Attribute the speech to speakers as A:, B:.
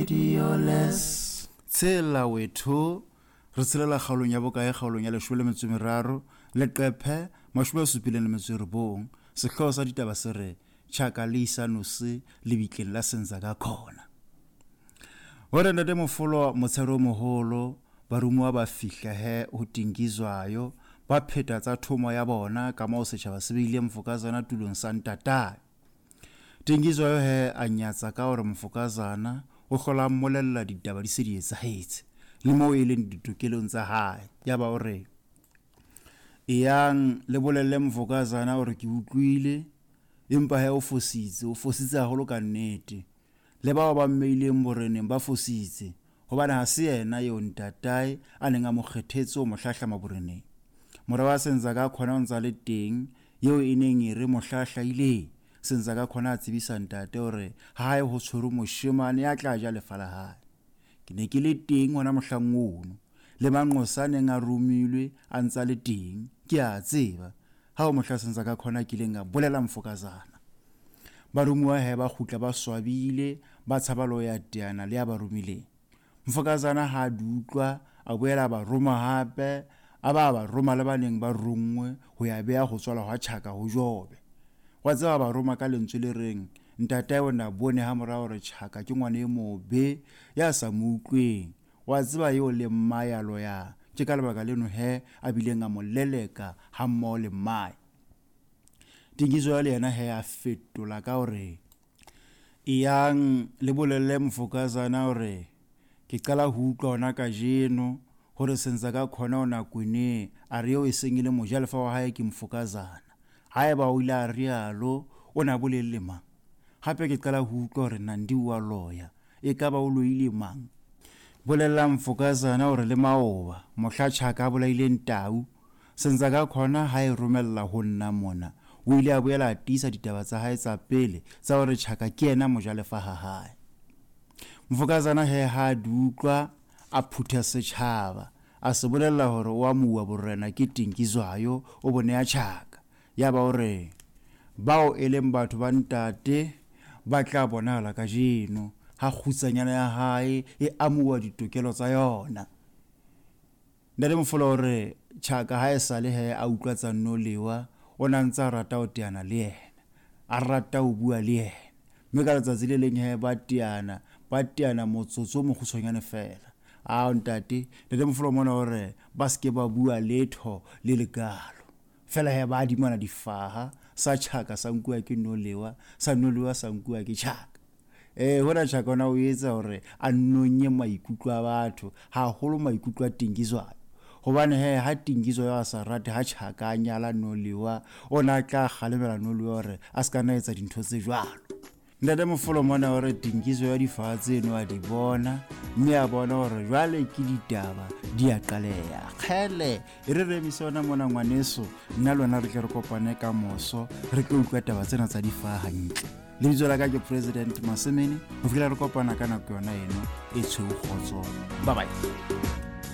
A: radioless. Tsela wethu re tshelela kgaolong ya bokae kgaolong ya 13 leqephe 79 sehlooho sa ditaba se re Tjhaka le Isanusi lebitleng la Senza ka khona. Hore ntate mofolo motshero moholo barumo ba fihla he ho tingizwayo ba pheta tsa thomo ya bona ka mo setjhaba se beile Mfokazana tulong sa ntata. Tingizwayo he anyatsa ka hore Mfokazana o hlola mmolella ditaba di se di etsahetse le mo e leng ditokelong tsa hae ya ba hore yang le bolelle Mfokazana hore ke utlwile empa he o fositse haholo ka nnete le bao ba mmeileng boreneng ba fositse hobane ha se yena yo ntatae a neng a mo kgethetse o mohlahlama boreneng mora wa Senza ka khona o ntsa le teng yeo e neng e re mohlahlaile Senza ka khona a tsebisa ntate hore hae ho tshwere moshemane ya tla ja lefala hae ke ne ke le teng hona mohlang ono le manqosa neng a rumilwe a ntsa le teng ke a tseba ha o mohla Senza ka khona ke lenga bolela Mfokazana barumuwa he ba khutla ba swabile ba tshabalo ya teana le ya barumile Mfokazana ha dutlwa a boela ba roma hape a ba roma le baneng ba rungwe ho ya beya ho tswala ha Tjhaka ho jobe wa tseba ba roma ka lentswe le reng ntatae ona bone ha mora hore Tjhaka ke ngwane e mobe ya sa mutlweng wa tseba yo le mmaya loya ke ka lebaka leno he a bileng a moleleka ha mmo le mmaya Tingizo le yena he a fetola ka hore yang le bolelle Mfokazana hore ke qala ho utlwa ona ka jeno hore Senza ka khona ona kwene a re yo e sengile mojalefa wa hae ke Mfokazana haeba o ile a rialo ona bolelle mang hape ke qala ho utlwa hore Nandi wa loya e ka ba o loile mang bolella Mfokazana hore le maoba mohla Tjhaka bolaile ntau Senza ka khona ha e romella ho nna mona o ile a boela a tisa ditaba tsa hae tsa pele tsa hore Tjhaka ke yena mojalefa ha hae Mfokazana he ha dutlwa a phutha setjhaba a se bolella hore o amuwa borena ke Tingizwayo o bone ya Tjhaka ya ba hore bao eleng batho ba ntate ba tla bonahala ka jeno ha khutsanyana ya hae e amuwa ditokelo tsa yona ndale mofolo hore Tjhaka ha e sale he a utlwa tsa nolewa ona ntsa rata o teana le yena a rata o bua le yena mme ka letsatsi le leng he ba teana motsotso mo khutshonyane fela a ntate le mofolo mona hore ba ske ba bua letho le legalo fela he ba di mana difaha sa Tjhaka sa nkuwa ke nolewa sa nolewa sa nkuwa ke Tjhaka hona Tjhaka ona o etsa hore a nnonye maikutlo a batho ha holo maikutlo a Tingizwayo hobane he ha Tingizwayo a sa rate ha Tjhaka a nyala nolewa ona tla kgalemela nolewa hore a ska na etsa dintho tse jwalo ndate mofolo mona hore Tingizwayo difaha tseno a di bona mme a bona hore jwale ke ditaba di a qaleya khele e re remisona mona ngwaneso nna lona re tle re kopane ka moso re tlo utlwa taba tsena tsa difaha hantle le ditsola ka ke President Masemene ho fihla re kopana ka nako yona eno e tshweu khotso bye bye